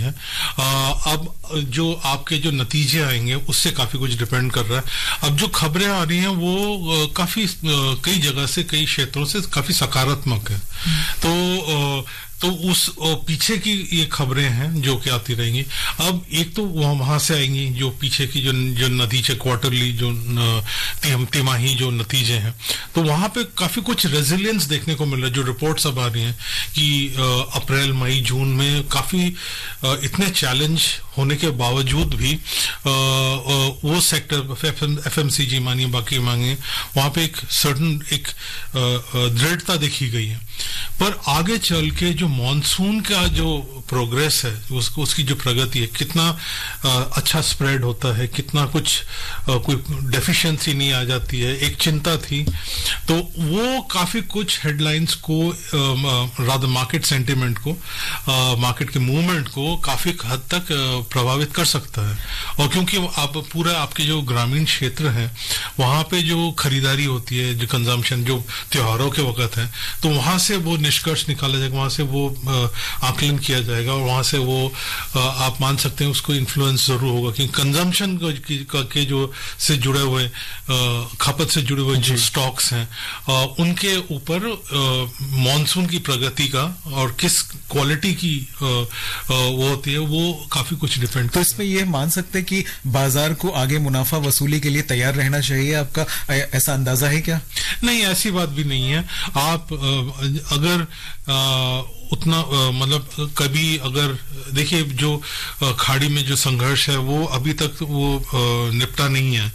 है। अब जो आपके जो नतीजे आएंगे उससे काफी कुछ डिपेंड कर रहा है। अब जो खबरें आ रही हैं वो काफी कई जगह से, कई क्षेत्रों से काफी सकारात्मक है। तो उस पीछे की ये खबरें हैं जो कि आती रहेंगी। अब एक तो वहां से आएंगी जो पीछे की जो नतीजे, क्वार्टरली जो तिमाही जो नतीजे हैं, तो वहां पे काफी कुछ रेजिलियंस देखने को मिल रहा है। जो रिपोर्ट्स अब आ रही हैं कि अप्रैल, मई, जून में काफी इतने चैलेंज होने के बावजूद भी वो सेक्टर एफएमसीजी मानिए, बाकी मांगे, वहां पे एक सर्टन एक दृढ़ता देखी गई है। पर आगे चल के जो मॉनसून का जो प्रोग्रेस है, उसकी जो प्रगति है, कितना अच्छा स्प्रेड होता है, कितना कुछ कोई डेफिशिएंसी नहीं आ जाती है, एक चिंता थी। तो वो काफी कुछ हेडलाइंस को, रादर मार्केट सेंटिमेंट को, मार्केट के मूवमेंट को काफी हद तक प्रभावित कर सकता है। और क्योंकि आप पूरा आपके जो ग्रामीण क्षेत्र है वहां पे जो खरीदारी होती है, जो कंजम्पशन जो त्योहारों के वक्त है, तो वहां से वो निष्कर्ष निकाला जाएगा, वहां से वो आकलन किया जाएगा और वहां से वो आप मान सकते हैं उसको इन्फ्लुएंस जरूर होगा। क्योंकि कंजम्पशन के जो से जुड़े हुए, खपत से जुड़े हुए जो स्टॉक्स हैं, उनके ऊपर मॉनसून की प्रगति का और किस क्वालिटी की वो होती है, वो काफी कुछ डिपेंड। तो इसमें ये मान सकते हैं कि बाजार को आगे मुनाफा वसूली के लिए तैयार रहना चाहिए, आपका ऐसा अंदाजा है क्या? नहीं, ऐसी बात भी नहीं है। आप अगर उतना मतलब कभी अगर देखिए जो खाड़ी में जो संघर्ष है वो अभी तक वो निपटा नहीं है,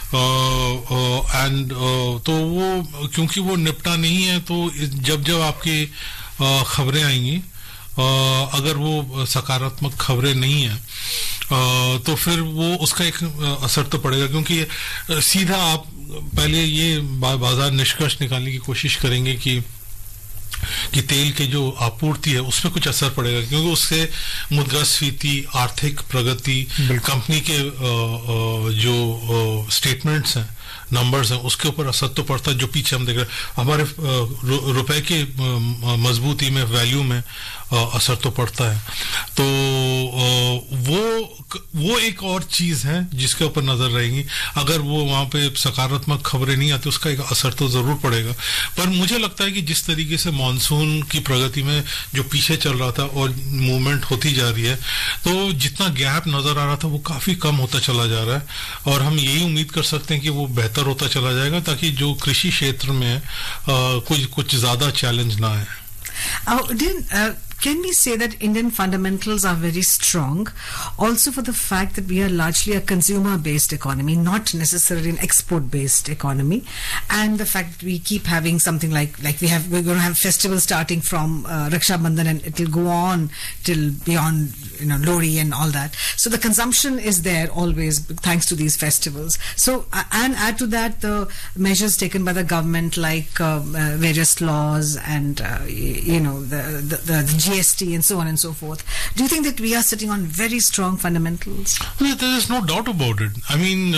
एंड तो वो क्योंकि वो निपटा नहीं है, तो जब आपकी खबरें आएंगी, अगर वो सकारात्मक खबरें नहीं है तो फिर वो उसका एक असर तो पड़ेगा। क्योंकि सीधा आप पहले ये बाजार निष्कर्ष निकालने की कोशिश करेंगे कि तेल के जो आपूर्ति है उसमें कुछ असर पड़ेगा, क्योंकि उससे मुद्रास्फीति, आर्थिक प्रगति, कंपनी के जो स्टेटमेंट्स हैं, नंबर्स हैं, उसके ऊपर असर तो पड़ता है। जो पीछे हम देख रहे हैं हमारे रुपए के मजबूती में, वैल्यू में असर तो पड़ता है। तो वो एक और चीज है जिसके ऊपर नजर रहेगी। अगर वो वहां पे सकारात्मक खबरें नहीं आती, उसका एक असर तो जरूर पड़ेगा। पर मुझे लगता है कि जिस तरीके से मॉनसून की प्रगति में जो पीछे चल रहा था और मूवमेंट होती जा रही है, तो जितना गैप नजर आ रहा था वो काफी कम होता चला जा रहा है। और हम यही उम्मीद कर सकते हैं कि वो बेहतर होता चला जाएगा, ताकि जो कृषि क्षेत्र में कुछ ज्यादा चैलेंज ना आए। Can we say that Indian fundamentals are very strong, also for the fact that we are largely a consumer-based economy, not necessarily an export-based economy, and the fact that we keep having something like we're going to have festivals starting from Raksha Bandhan, and it will go on till beyond, Lori and all that. So the consumption is there always thanks to these festivals. So and add to that the measures taken by the government, like various laws and the GST and so on and so forth. Do you think that we are sitting on very strong fundamentals? Well, there is no doubt about it. I mean,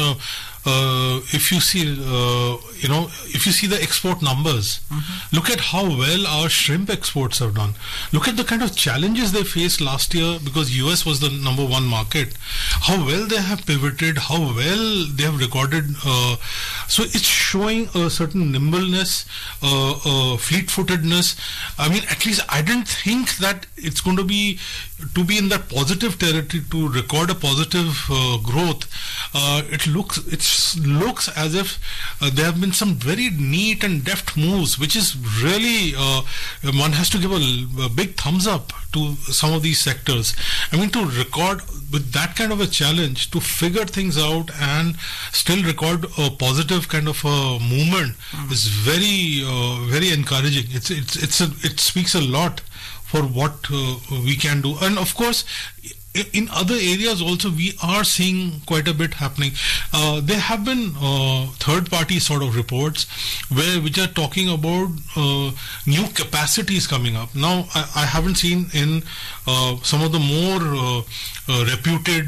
if you see, if you see the export numbers, look at how well our shrimp exports have done. Look at the kind of challenges they faced last year, because US was the number one market. How well they have pivoted, how well they have recorded. So it's showing a certain nimbleness, fleet-footedness. I mean, at least I didn't think that it's going to be in that positive territory to record a positive growth. It looks as if there have been some very neat and deft moves, which is really one has to give a big thumbs up to some of these sectors. I mean, to record with that kind of a challenge, to figure things out and still record a positive kind of a movement is very very encouraging. It speaks a lot for what we can do. And of course, in other areas also we are seeing quite a bit happening. There have been third-party sort of reports which are talking about new capacities coming up. Now, I haven't seen in some of the more reputed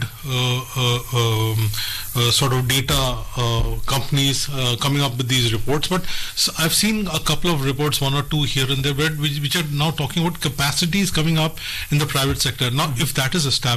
sort of data companies coming up with these reports, but I've seen a couple of reports, one or two here and there, which are now talking about capacities coming up in the private sector. Now, if that is established,